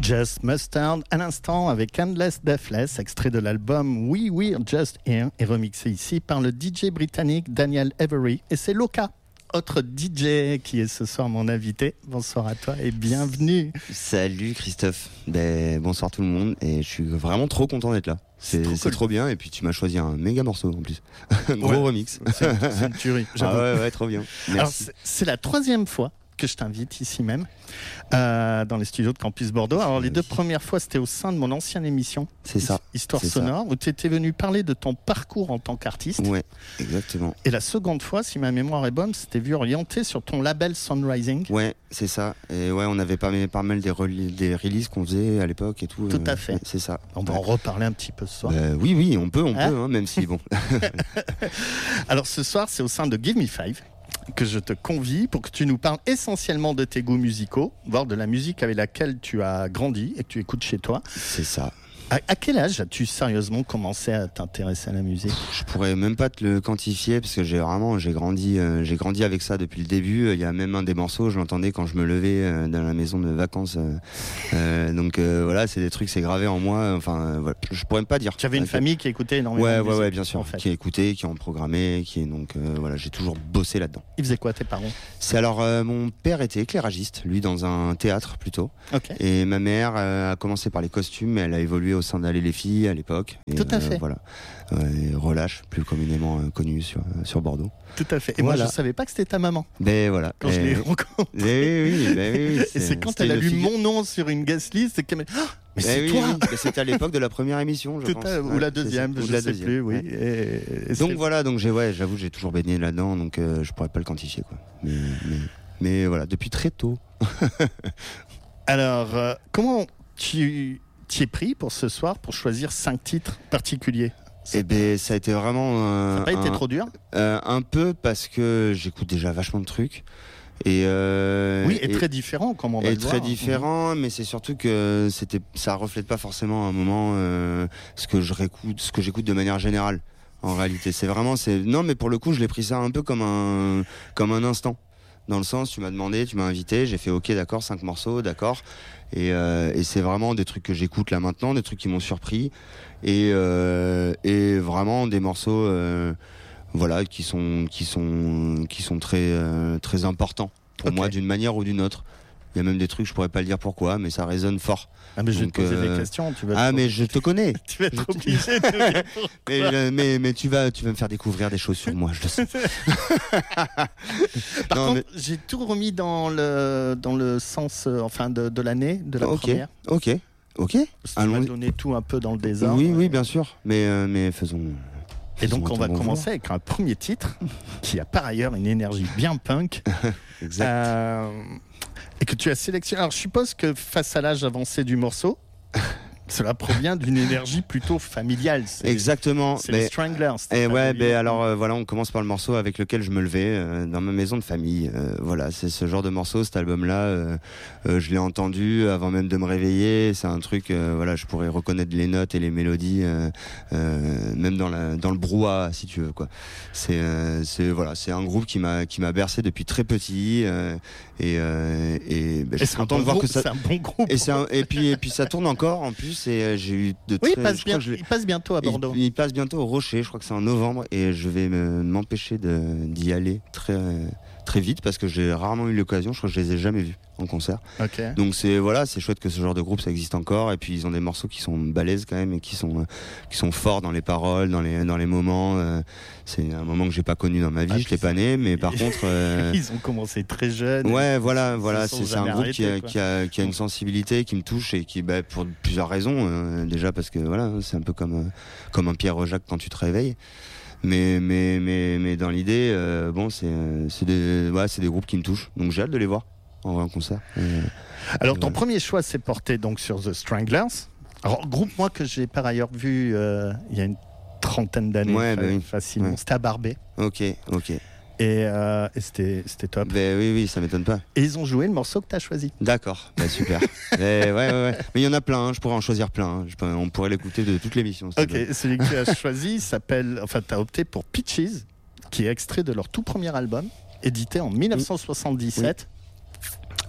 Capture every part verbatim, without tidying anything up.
Just Mustard, à l'instant avec Endless Deathless, extrait de l'album We We're Just Here, et remixé ici par le D J britannique Daniel Avery. Et c'est Loka, autre D J qui est ce soir mon invité. Bonsoir à toi et bienvenue. Salut Christophe, ben, bonsoir tout le monde et je suis vraiment trop content d'être là. C'est, c'est, trop, c'est cool. Trop bien et puis tu m'as choisi un méga morceau en plus. Gros ouais, remix. C'est, c'est une tuerie. Ah ouais, ouais, trop bien. Merci. Alors, c'est, c'est la troisième fois que je t'invite ici même, euh, dans les studios de Campus Bordeaux. Alors les deux premières fois, c'était au sein de mon ancienne émission, c'est ça, Histoire c'est sonore, ça. Où tu étais venu parler de ton parcours en tant qu'artiste. Ouais, exactement. Et la seconde fois, si ma mémoire est bonne, c'était vu orienté sur ton label Sunrising. Ouais, c'est ça. Et ouais, on avait pas, pas mal des, rel- des releases qu'on faisait à l'époque et tout. Tout euh, à fait. C'est ça. On va ouais. en reparler un petit peu ce soir. Bah, oui, oui, on peut, on hein peut, hein, même si bon. Alors ce soir, c'est au sein de Give Me Five que je te convie pour que tu nous parles essentiellement de tes goûts musicaux, voire de la musique avec laquelle tu as grandi et que tu écoutes chez toi. C'est ça. À, à quel âge as-tu sérieusement commencé à t'intéresser à la musique ? Je pourrais même pas te le quantifier parce que j'ai vraiment j'ai grandi euh, j'ai grandi avec ça depuis le début. Il y a même un des morceaux, je l'entendais quand je me levais euh, dans la maison de vacances. Euh, euh, donc euh, voilà, c'est des trucs, c'est gravé en moi. Enfin euh, voilà, je, je pourrais même pas dire. Tu avais une okay. famille qui écoutait énormément ouais, de musique. Ouais, ouais, bien sûr, en fait. Qui écoutait, qui en programmait, qui est donc euh, voilà, j'ai toujours bossé là-dedans. Ils faisaient quoi tes parents ? C'est alors euh, mon père était éclairagiste, lui dans un théâtre plutôt. Okay. Et ma mère euh, a commencé par les costumes, mais elle a évolué au sein d'Aller les filles à l'époque. Et, Tout à fait. Euh, voilà. Euh, Relâche, plus communément euh, connu sur, euh, sur Bordeaux. Tout à fait. Et voilà. moi, je savais pas que c'était ta maman. Ben voilà. Quand et... je l'ai rencontrée. Oui, oui, ben oui, et c'est quand elle a lu figure... mon nom sur une guest list, c'est qu'elle m'a dit oh, mais ben c'est oui, toi. Oui. C'était à l'époque de la première émission, je Tout pense. À... Ou ouais, la deuxième, je ou ne la sais deuxième. plus. Oui. Ouais. Et... Et donc c'est... voilà, donc j'ai, ouais, j'avoue, j'ai toujours baigné là-dedans, donc euh, je pourrais pas le quantifier, quoi. Mais, mais, mais voilà, depuis très tôt. Alors, euh, comment tu t'y es pris pour ce soir pour choisir cinq titres particuliers ? Eh ben, ça a été vraiment. Euh, ça n'a pas un, été trop dur euh, Un peu parce que j'écoute déjà vachement de trucs. Et euh, oui, et, et très différent, comme on va et le très voir. différent, mmh. mais c'est surtout que c'était, ça reflète pas forcément à un moment euh, ce que je réécoute, ce que j'écoute de manière générale. En réalité, c'est vraiment, c'est non, mais pour le coup, je l'ai pris ça un peu comme un, comme un instant. Dans le sens, tu m'as demandé, tu m'as invité, j'ai fait ok, d'accord, cinq morceaux, d'accord. Et, euh, et c'est vraiment des trucs que j'écoute là maintenant, des trucs qui m'ont surpris. Et, euh, et vraiment des morceaux euh, voilà, qui sont, qui sont, qui sont très, euh, très importants pour okay. moi d'une manière ou d'une autre. Il y a même des trucs, je pourrais pas le dire pourquoi, mais ça résonne fort. Ah mais je vais donc, te poser euh... des questions. Tu vas ah mais je te connais. Tu vas être obligé de me dire mais, je, mais, mais tu vas, tu vas me faire découvrir des choses sur moi, je le sais. Par non, contre, mais... j'ai tout remis dans le, dans le sens euh, enfin de, de l'année, de la okay. première. Ok, ok. Tu m'as donné tout un peu dans le désordre. Oui, oui, bien sûr. Mais, euh, mais faisons... Et donc on va commencer avec un premier titre qui a par ailleurs une énergie bien punk. Exact. Euh, et que tu as sélectionné. Alors je suppose que face à l'âge avancé du morceau, cela provient d'une énergie plutôt familiale. C'est Exactement. C'est mais, les Stranglers. Et ouais, ben alors euh, voilà, on commence par le morceau avec lequel je me levais euh, dans ma maison de famille. Euh, voilà, c'est ce genre de morceau, cet album-là. Euh, euh, je l'ai entendu avant même de me réveiller. C'est un truc, euh, voilà, je pourrais reconnaître les notes et les mélodies, euh, euh, même dans la dans le brouhaha, si tu veux, quoi. C'est euh, c'est voilà, c'est un groupe qui m'a qui m'a bercé depuis très petit. Euh, et euh, et, ben, je suis content bon de voir groupe, que ça. C'est un bon groupe. Et c'est un, et puis et puis ça tourne encore en plus. Et j'ai eu de oui, très, il passe, bien, il passe bientôt à Bordeaux. Il, il passe bientôt au Rocher, je crois que c'est en novembre, et je vais me, m'empêcher de, d'y aller très, très vite parce que j'ai rarement eu l'occasion. Je crois que je les ai jamais vus en concert. Okay. Donc c'est voilà, c'est chouette que ce genre de groupe ça existe encore. Et puis ils ont des morceaux qui sont balèzes quand même et qui sont qui sont forts dans les paroles, dans les dans les moments. Euh, c'est un moment que j'ai pas connu dans ma vie. Ah, je l'ai pas né, mais par contre euh... ils ont commencé très jeunes. Ouais, voilà, voilà. C'est, c'est un groupe arrêté, qui a, qui a qui a une sensibilité qui me touche et qui bah, pour plusieurs raisons. Euh, déjà parce que voilà, c'est un peu comme euh, comme un Pierre Jacques quand tu te réveilles. Mais mais mais mais dans l'idée, euh, bon, c'est c'est des ouais, c'est des groupes qui me touchent. Donc j'ai hâte de les voir en vrai en concert. Euh, Alors ton voilà. premier choix s'est porté donc sur The Stranglers. Alors groupe moi que j'ai par ailleurs vu euh, il y a une trentaine d'années ouais, bah oui. facilement. Ouais. C'était à Barbet. Ok, ok. Et, euh, et c'était, c'était top. Ben oui, oui, ça m'étonne pas. Et ils ont joué le morceau que tu as choisi. D'accord, ben super. Mais, ouais, ouais, ouais. Mais il y en a plein, hein, je pourrais en choisir plein. Hein. Je peux, on pourrait l'écouter de toute l'émission. Ok, celui que tu as choisi s'appelle, enfin tu as opté pour Peaches, qui est extrait de leur tout premier album, édité en dix-neuf cent soixante-dix-sept. Oui. Ouais,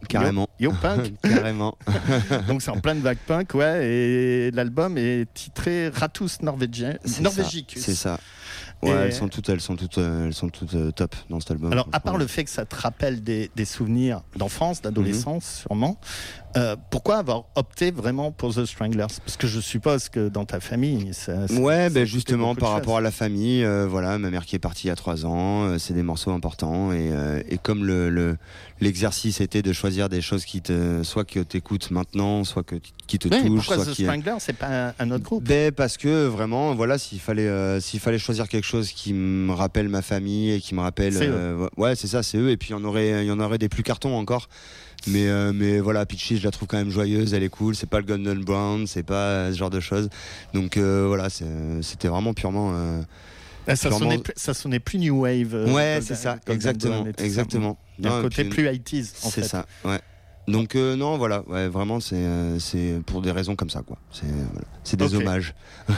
Carrément. Yo, yo punk. Carrément. Donc c'est en pleine vague punk, ouais. Et l'album est titré Ratus Norvégien. C'est Norvégicus. ça, c'est ça. Ouais, Et... elles sont toutes, elles sont toutes, elles sont toutes euh, top dans cet album. Alors, à part le fait que ça te rappelle des, des souvenirs d'enfance, d'adolescence, mm-hmm. sûrement, euh, pourquoi avoir opté vraiment pour The Stranglers ? Parce que je suppose que dans ta famille, ça. ça ouais, ça ben justement, par choses. rapport à la famille, euh, voilà, ma mère qui est partie il y a trois ans, euh, c'est des morceaux importants et, euh, et comme le, le l'exercice était de choisir des choses qui te, soit que t'écoutes maintenant, soit que qui te ouais, touchent, pourquoi soit The qui. Stranglers, c'est pas un, un autre groupe ? Ben parce que vraiment, voilà, s'il fallait, euh, s'il fallait choisir quelque chose qui me rappelle ma famille et qui me rappelle, c'est euh, ouais, c'est ça, c'est eux. Et puis il y en aurait, il y en aurait des plus cartons encore. Mais, euh, mais voilà, Peaches, je la trouve quand même joyeuse, elle est cool. C'est pas le Golden Brown, c'est pas euh, ce genre de choses. Donc euh, voilà, c'est, c'était vraiment purement. Euh, ça, purement... Sonnait plus, ça sonnait plus new wave. Euh, ouais, Golden, c'est ça, Golden exactement, Brown exactement. Il y a un non, côté puis, plus eighties, en c'est fait. C'est ça, ouais. Donc euh, non, voilà, ouais, vraiment, c'est, euh, c'est pour des raisons comme ça, quoi. C'est, voilà. c'est des okay. hommages.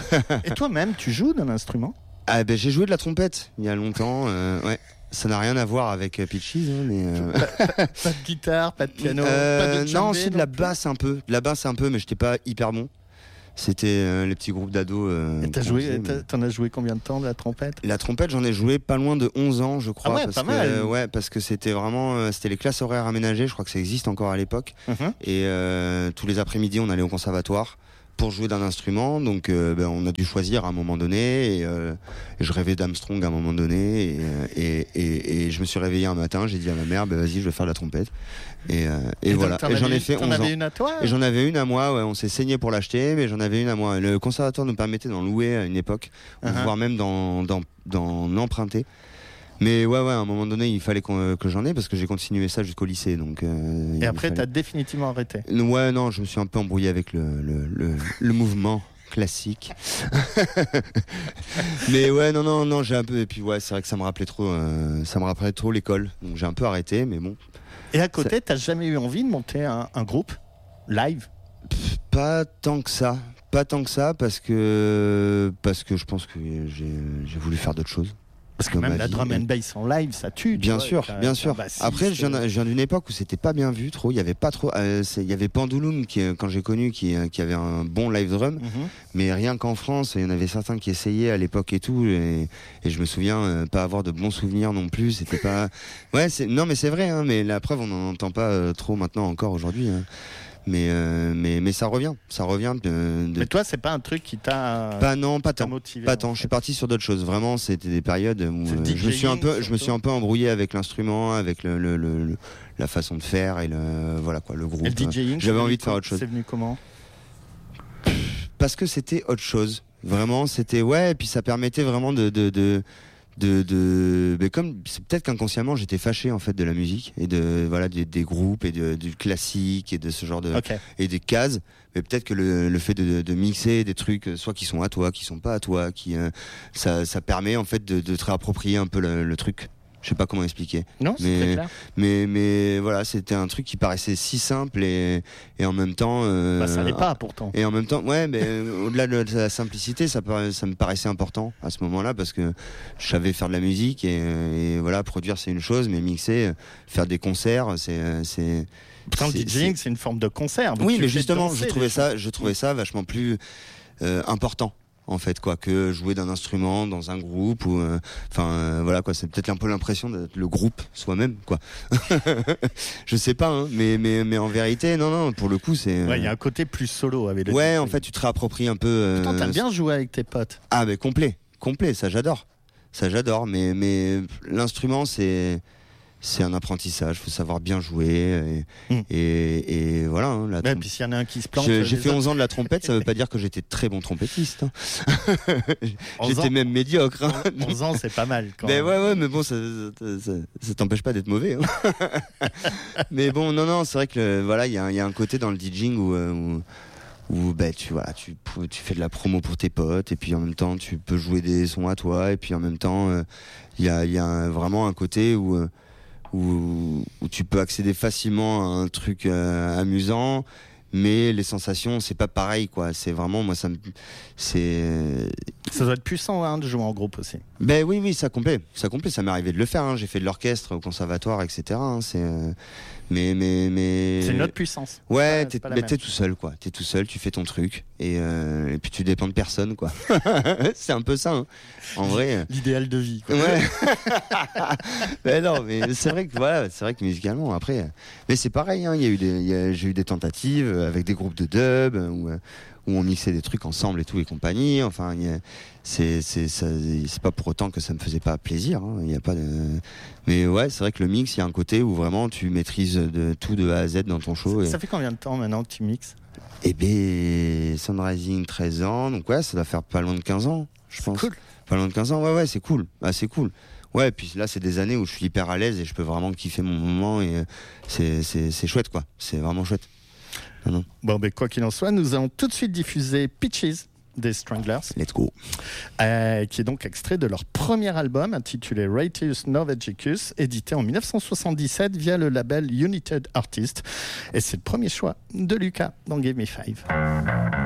Et toi-même, tu joues d'un instrument ? Ah ben j'ai joué de la trompette il y a longtemps, euh, ouais. Ça n'a rien à voir avec euh, Peaches, hein, mais euh... pas, pas, pas de guitare, pas de piano, euh, pas de non, c'est de la basse un peu, de la basse un peu, mais j'étais pas hyper bon. C'était euh, les petits groupes d'ados. Euh, Et t'as joué, faisait, t'as, mais... t'en as joué combien de temps de la trompette ? La trompette, j'en ai joué pas loin de onze ans, je crois. Ah ouais, parce pas que, mal. Euh, ouais, parce que c'était vraiment, euh, c'était les classes horaires aménagées. Je crois que ça existe encore à l'époque. Mm-hmm. Et euh, tous les après-midi, on allait au conservatoire pour jouer d'un instrument, donc euh, ben, on a dû choisir à un moment donné, et, euh, et je rêvais d'Armstrong à un moment donné, et, et, et, et je me suis réveillé un matin, j'ai dit à ma mère, ben, vas-y, je vais faire de la trompette, et, euh, et, et voilà, et j'en ai fait t'en onze avais ans. Une à toi, et j'en avais une à moi, ouais, on s'est saigné pour l'acheter, mais j'en avais une à moi. Le conservatoire nous permettait d'en louer à une époque, uh-huh. voire même d'en, d'en, d'en emprunter. Mais ouais, ouais, à un moment donné, il fallait qu'on, que j'en ai parce que j'ai continué ça jusqu'au lycée. Donc, euh, et après, fallait... t'as définitivement arrêté ? Ouais, non, je me suis un peu embrouillé avec le, le, le, le mouvement classique. Mais ouais, non, non, non, j'ai un peu. Et puis ouais, c'est vrai que ça me rappelait trop, euh, ça me rappelait trop l'école. Donc j'ai un peu arrêté, mais bon. Et à côté, ça... t'as jamais eu envie de monter un, un groupe live ? Pff, Pas tant que ça. Pas tant que ça, parce que parce que je pense que j'ai, j'ai voulu faire d'autres choses. Parce que même la drum and bass en live, ça tue. Bien vois, sûr, bien sûr. Bassiste, Après, je viens, je viens d'une époque où c'était pas bien vu trop. Il y avait pas trop. Euh, il y avait Pendulum qui, quand j'ai connu, qui, qui avait un bon live drum, mm-hmm. mais rien qu'en France, il y en avait certains qui essayaient à l'époque et tout. Et, et je me souviens euh, pas avoir de bons souvenirs non plus. C'était pas. Ouais, c'est non, mais c'est vrai. Hein, mais la preuve, on n'en entend pas euh, trop maintenant encore aujourd'hui. Hein. Mais, euh, mais, mais ça revient, ça revient. De, de... Mais toi, c'est pas un truc qui t'a. Pas non, pas tant. Motivé, pas tant. En fait. Je suis parti sur d'autres choses. Vraiment, c'était des périodes où euh, DJing, je me suis un peu, surtout. je me suis un peu embrouillé avec l'instrument, avec le, le, le, le la façon de faire et le, voilà quoi, le groupe. Et le DJing, j'avais envie de faire autre chose. C'est venu comment ? Parce que c'était autre chose. Vraiment, c'était ouais. Et puis ça permettait vraiment de, de, de de, de mais comme c'est peut-être qu'inconsciemment j'étais fâché en fait de la musique et de voilà des, des groupes et de, du classique et de ce genre de okay. et des cases, mais peut-être que le, le fait de, de mixer des trucs soit qui sont à toi, qui sont pas à toi, qui euh, ça, ça permet en fait de, de te réapproprier un peu le, le truc. Je sais pas comment expliquer. Non, c'est mais, très clair. Mais, mais voilà, c'était un truc qui paraissait si simple et, et en même temps. Euh, bah, ça l'est pas pourtant. Et en même temps, ouais, mais au-delà de la simplicité, ça, ça me paraissait important à ce moment-là parce que je savais faire de la musique et, et voilà, produire c'est une chose, mais mixer, faire des concerts, c'est. c'est pourtant, le DJing, c'est une forme de concert. Oui, mais justement, je trouvais ça, je trouvais ça vachement plus euh, important. En fait, quoi, que jouer d'un instrument dans un groupe ou, enfin, euh, euh, voilà, quoi, c'est peut-être un peu l'impression d'être le groupe soi-même, quoi. Je sais pas, hein, mais, mais, mais en vérité, non, non, pour le coup, c'est. Ouais, il y a un côté plus solo avec le. Ouais, D J. en fait, tu te réappropries un peu. Euh, Pourtant, t'as bien joué avec tes potes. Ah, mais complet, complet, ça j'adore, ça j'adore, mais, mais l'instrument, c'est. C'est un apprentissage, faut savoir bien jouer et, mmh. et, et voilà. Hein, la ouais, puis s'il y en a un qui se plante, je, j'ai fait onze ans de la trompette, ça veut pas dire que j'étais très bon trompettiste. Hein. J'étais ans, même médiocre. Hein. onze ans, c'est pas mal. Quand mais ouais, ouais, mais bon, ça, ça, ça, ça t'empêche pas d'être mauvais. Hein. Mais bon, non, non, c'est vrai que voilà, il y, y a un côté dans le DJing où, où où bah, tu, voilà, tu, tu fais de la promo pour tes potes et puis en même temps tu peux jouer des sons à toi et puis en même temps il euh, y a, y a un, vraiment un côté où euh, Où, où tu peux accéder facilement à un truc euh, amusant, mais les sensations c'est pas pareil quoi. C'est vraiment moi ça me c'est ça doit être puissant hein, de jouer en groupe aussi. Ben oui oui ça complet ça complet ça m'est arrivé de le faire. Hein. J'ai fait de l'orchestre au conservatoire et cetera. Hein. C'est euh... Mais, mais, mais... C'est notre puissance. Ouais, pas, t'es, pas mais t'es tout seul, quoi. T'es tout seul, tu fais ton truc, et, euh, et puis tu dépends de personne, quoi. C'est un peu ça, hein. En vrai. L'idéal de vie, quoi. Ouais. Mais non, mais c'est vrai que voilà, c'est vrai que musicalement, après. Mais c'est pareil, hein. Il y a eu des, il y a, j'ai eu des tentatives avec des groupes de dub où, où on mixait des trucs ensemble et tout et compagnie. Enfin, il y a, c'est, c'est, ça, c'est pas pour autant que ça me faisait pas plaisir. Hein. Il y a pas de. Mais ouais, c'est vrai que le mix, il y a un côté où vraiment tu maîtrises de tout de A à Z dans ton show. Ça, et... ça fait combien de temps maintenant que tu mixes? Eh ben, Sunrising, treize ans. Donc ouais, ça doit faire pas loin de quinze ans, je pense. Cool. Pas loin de quinze ans, ouais, ouais, c'est cool. Ah, c'est cool. Ouais, puis là, c'est des années où je suis hyper à l'aise et je peux vraiment kiffer mon moment et c'est, c'est, c'est chouette, quoi. C'est vraiment chouette. Ah non. Bon, ben, quoi qu'il en soit, nous allons tout de suite diffuser Peaches des Stranglers. Let's go. Euh, qui est donc extrait de leur premier album intitulé Ratius Norvegicus, édité en dix-neuf cent soixante-dix-sept via le label United Artists. Et c'est le premier choix de Lucas dans Give Me Five.